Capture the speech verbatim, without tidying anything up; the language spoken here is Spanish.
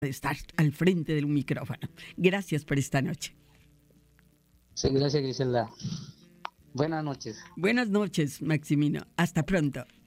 de estar al frente del micrófono. Gracias por esta noche. Sí, gracias, Griselda. Buenas noches. Buenas noches, Maximino. Hasta pronto.